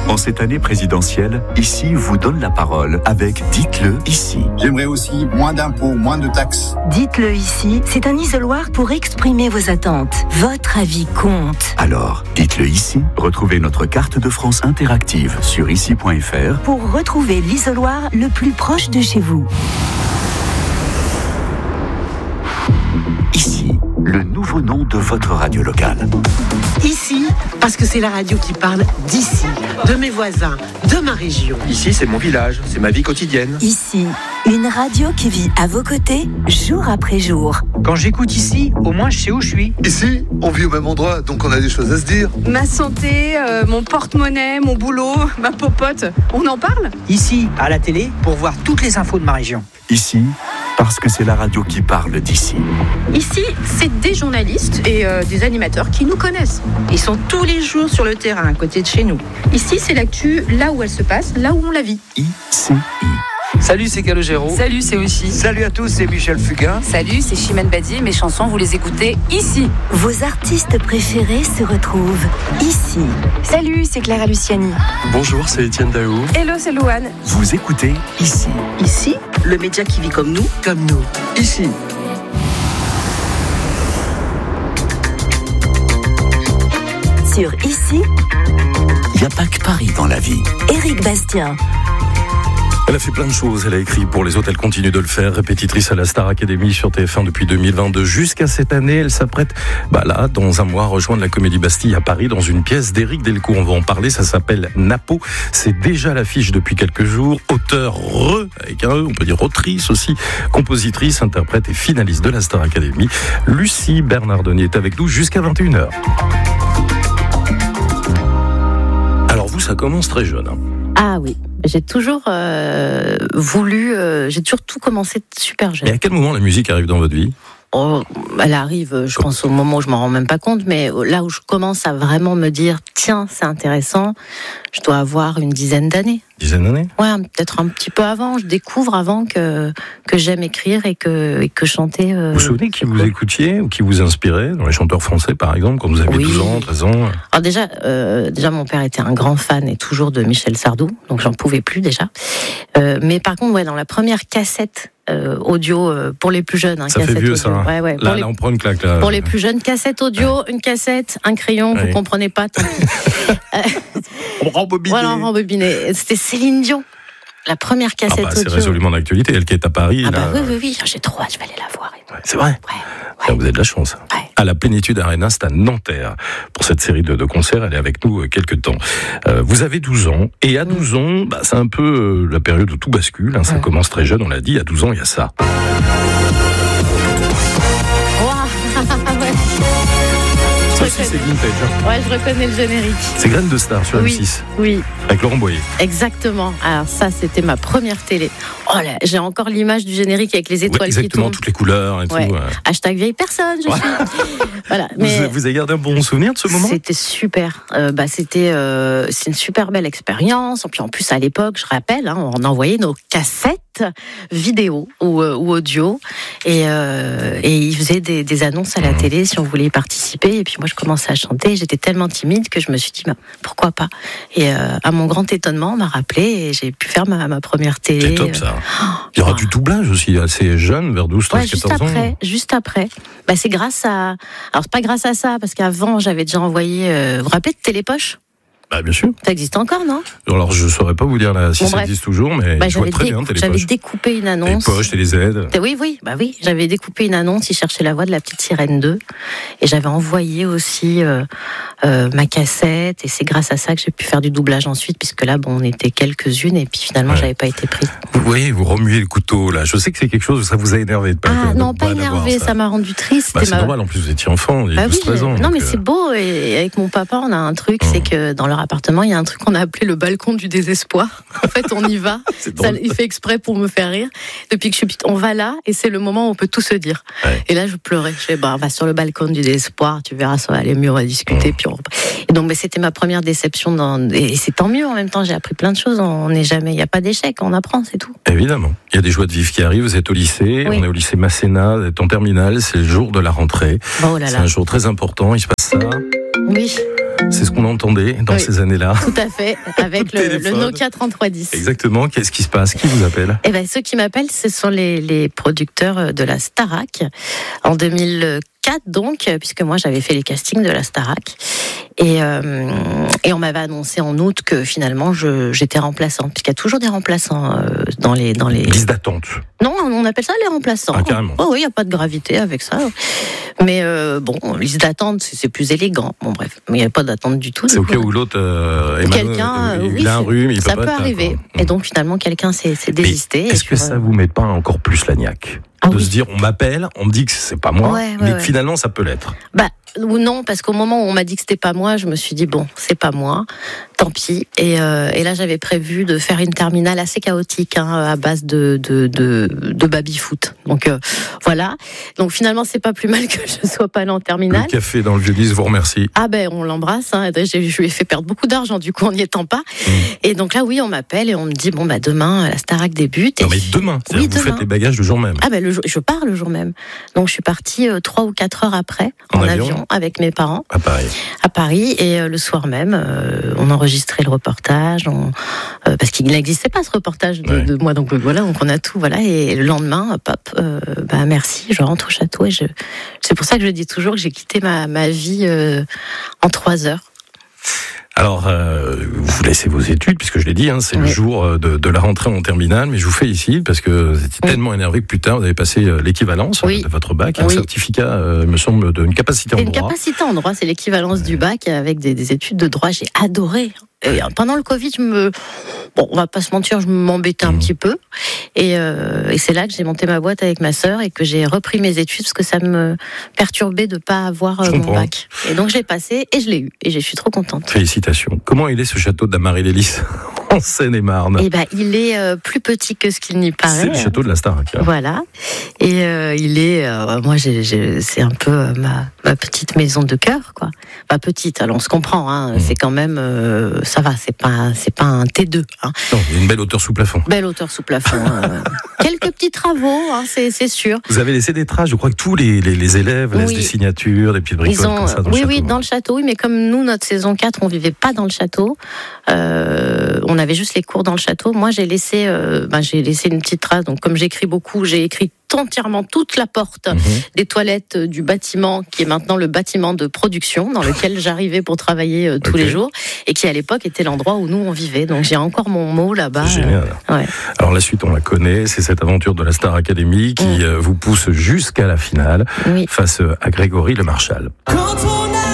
En cette année présidentielle, Ici vous donne la parole avec Dites-le ici. J'aimerais aussi moins d'impôts, moins de taxes. Dites-le ici, c'est un isoloir pour exprimer vos attentes. Votre avis compte. Alors, dites-le ici. Retrouvez notre carte de France interactive sur ici.fr pour retrouver l'isoloir le plus proche de chez vous. Ici, le nouveau nom de votre radio locale. Ici, parce que c'est la radio qui parle d'ici, de mes voisins, de ma région. Ici, c'est mon village, c'est ma vie quotidienne. Ici, une radio qui vit à vos côtés, jour après jour. Quand j'écoute Ici, au moins je sais où je suis. Ici, on vit au même endroit, donc on a des choses à se dire. Ma santé, mon porte-monnaie, mon boulot, ma popote, on en parle ? Ici, à la télé, pour voir toutes les infos de ma région. Ici, parce que c'est la radio qui parle d'ici. Ici, c'est des journalistes et des animateurs qui nous connaissent. Ils sont tous les jours sur le terrain, à côté de chez nous. Ici, c'est l'actu, là où elle se passe, là où on la vit. ICI. Salut, c'est Calogero. Salut, c'est Aussi. Salut à tous, c'est Michel Fugain. Salut, c'est Chimène Badi. Mes chansons, vous les écoutez ici. Vos artistes préférés se retrouvent ici. Salut, c'est Clara Luciani. Bonjour, c'est Étienne Daou. Hello, c'est Louane. Vous écoutez Ici. Ici, le média qui vit comme nous. Ici. Sur Ici, il n'y a pas que Paris dans la vie. Éric Bastien. Elle a fait plein de choses, elle a écrit pour les autres, elle continue de le faire, répétitrice à la Star Academy sur TF1 depuis 2022 jusqu'à cette année. Elle s'apprête, là, dans un mois, à rejoindre la Comédie Bastille à Paris dans une pièce d'Éric Delcourt. On va en parler, ça s'appelle Napo. C'est déjà à l'affiche depuis quelques jours. Auteur, avec un E, on peut dire autrice aussi, compositrice, interprète et finaliste de la Star Academy. Lucie Bernardoni est avec nous jusqu'à 21h. Alors vous, ça commence très jeune. Ah oui. J'ai toujours j'ai toujours tout commencé super jeune. Et à quel moment la musique arrive dans votre vie ? Elle arrive, je pense, au moment où je m'en rends même pas compte, mais là où je commence à vraiment me dire, tiens, c'est intéressant, je dois avoir une dizaine d'années. Dizaine d'années ? Ouais, peut-être un petit peu avant. Je découvre avant que j'aime écrire et que chanter. Vous vous souvenez qui vous écoutiez ou qui vous inspirait dans les chanteurs français, par exemple, quand vous aviez 12 ans, 13 ans ? Alors déjà, mon père était un grand fan et toujours de Michel Sardou, donc j'en pouvais plus déjà. Mais par contre, dans la première cassette audio pour les plus jeunes. Ça fait vieux, audio. Ça. Ouais. Là, on prend une claque. Là. Pour les plus jeunes, cassette audio, une cassette, un crayon, vous comprenez pas, tant pis. On rembobiné. Voilà, on rembobiné. C'était Céline Dion. La première cassette audio. C'est résolument d'actualité, elle qui est à Paris. Oui, j'ai trop hâte, je vais aller la voir. C'est vrai. Ouais. Vous avez de la chance. Ouais. À la Plénitude Arena, c'est à Nanterre. Pour cette série de concerts, elle est avec nous quelques temps. Vous avez 12 ans, et à 12 ans, c'est un peu la période où tout bascule. Ça commence très jeune, on l'a dit. À 12 ans, il y a ça. C'est vintage. Ouais, je reconnais le générique. C'est Graines de Star sur M6. Oui. Avec Laurent Boyer. Exactement. Alors ça, c'était ma première télé. Oh là, j'ai encore l'image du générique avec les étoiles qui tournent. Exactement, toutes les couleurs et tout. Hashtag vieille personne, je suis. Voilà. Mais vous avez gardé un bon souvenir de ce moment ? C'était super. C'est une super belle expérience. Et puis en plus, à l'époque, je rappelle, on envoyait nos cassettes vidéo ou audio et ils faisaient des annonces à la télé si on voulait y participer. Et puis moi, je commençais à chanter. J'étais tellement timide que je me suis dit, pourquoi pas ? Et à mon grand étonnement, on m'a rappelé et j'ai pu faire ma première télé. C'est top ça. Il y aura du doublage aussi, assez jeune, vers 12, 13, 14 ans. Juste après. C'est grâce à... Alors, c'est pas grâce à ça, parce qu'avant, j'avais déjà envoyé... Vous vous rappelez de Télépoche ? Bien sûr. Ça existe encore, non ? Alors, je ne saurais pas vous dire si ça existe toujours, mais je vois très bien Télépoche. J'avais découpé une annonce. Télépoche, Télé-Z. Oui. J'avais découpé une annonce, ils cherchaient la voix de la petite Sirène 2. Et j'avais envoyé aussi ma cassette. Et c'est grâce à ça que j'ai pu faire du doublage ensuite, puisque là, on était quelques-unes, et puis finalement, j'avais pas été prise. Vous voyez, vous remuez le couteau, là. Je sais que c'est quelque chose où ça vous a énervé de pas. Non, pas énervé, ça m'a rendu triste. C'est normal, en plus, vous étiez enfant, il y a 12-13 ans. Non, mais c'est beau, et avec mon papa, on a un truc, c'est que dans leur appartement, il y a un truc qu'on a appelé le balcon du désespoir. En fait, on y va. Il fait exprès pour me faire rire. Depuis que je suis petite, on va là, et c'est le moment où on peut tout se dire. Et là, je pleurais. Je fais, on va sur le balcon du désespoir, tu verras, ça va aller mieux, on va discuter. Puis Et donc, c'était ma première déception. Et c'est tant mieux, en même temps, j'ai appris plein de choses. Il n'y a pas d'échec, on apprend, c'est tout. Évidemment. Il y a des joies de vivre qui arrivent. Vous êtes au lycée, on est au lycée Masséna, vous êtes en terminale, c'est le jour de la rentrée. Oh là là. C'est un jour très important, il se passe ça. Oui. C'est ce qu'on entendait dans ces années-là. Tout à fait, avec le Nokia 3310. Exactement. Qu'est-ce qui se passe? Qui vous appelle? Eh ben, ceux qui m'appellent, ce sont les producteurs de la Starac en 2004, donc, puisque moi j'avais fait les castings de la Starac. Et on m'avait annoncé en août que finalement j'étais remplaçante, puisqu'il y a toujours des remplaçants dans les liste d'attente. Non, on appelle ça les remplaçants. Ah, carrément. Oh oui, il n'y a pas de gravité avec ça. Mais liste d'attente, c'est plus élégant. Bon bref, mais il n'y a pas d'attente du tout. C'est au cas où l'autre il a un rhume, il ça peut pas peut arriver. Et donc finalement quelqu'un s'est désisté. Est-ce que ça vous met pas encore plus la niaque de se dire on m'appelle, on me dit que c'est pas moi, mais que finalement ça peut l'être? Ou non, parce qu'au moment où on m'a dit que c'était pas moi, je me suis dit bon, c'est pas moi, tant pis. Et là, j'avais prévu de faire une terminale assez chaotique, à base de baby-foot. Donc voilà. Donc finalement, c'est pas plus mal que je sois pas allée en terminale. Le café dans le Vieux-Lys vous remercie. Ah on l'embrasse. Je lui ai fait perdre beaucoup d'argent du coup en n'y étant pas. Et donc là, oui, on m'appelle et on me dit bon demain la Starac débute. Non mais demain, vous faites les bagages le jour même. Je pars le jour même. Donc je suis partie 3 ou 4 heures après en avion avec mes parents à Paris et le soir même on enregistrait le reportage parce qu'il n'existait pas ce reportage de moi, donc voilà, donc on a tout, voilà, et le lendemain merci, je rentre au château et c'est pour ça que je dis toujours que j'ai quitté ma vie en 3 heures. Alors, vous laissez vos études, puisque je l'ai dit, c'est le jour de la rentrée en terminale, mais je vous félicite parce que vous étiez tellement énervé que plus tard, vous avez passé l'équivalence de votre bac, un certificat, me semble, d'une capacité en droit. Une capacité en droit, c'est l'équivalence du bac avec des études de droit. J'ai adoré. Et pendant le Covid, on va pas se mentir, je m'embêtais un petit peu. Et c'est là que j'ai monté ma boîte avec ma sœur et que j'ai repris mes études parce que ça me perturbait de pas avoir mon bac. Et donc je l'ai passé et je l'ai eu. Et je suis trop contente. Félicitations. Comment il est ce château d'Amarie-les-Lys en Seine-et-Marne? Il est plus petit que ce qu'il n'y paraît. C'est le château de la Starac. Voilà. Et il est, moi, c'est un peu ma petite maison de cœur, quoi. Pas petite, alors on se comprend. C'est quand même, ça va. C'est pas un T2. Non, il y a une belle hauteur sous plafond. Belle hauteur sous plafond. Quelques petits travaux, c'est sûr. Vous avez laissé des traces. Je crois que tous les élèves laissent des signatures, des petites bricoles comme ça dans le château. Oui, dans le château. Oui, mais comme nous, notre saison 4, on vivait pas dans le château. On avait juste les cours dans le château. Moi, j'ai laissé une petite trace. Donc, comme j'écris beaucoup, j'ai écrit entièrement toute la porte des toilettes du bâtiment qui est maintenant le bâtiment de production dans lequel j'arrivais pour travailler tous les jours et qui à l'époque était l'endroit où nous on vivait. Donc j'ai encore mon mot là-bas. Génial. Alors la suite on la connaît, c'est cette aventure de la Star Academy qui vous pousse jusqu'à la finale face à Grégory Le Marchal. Quand on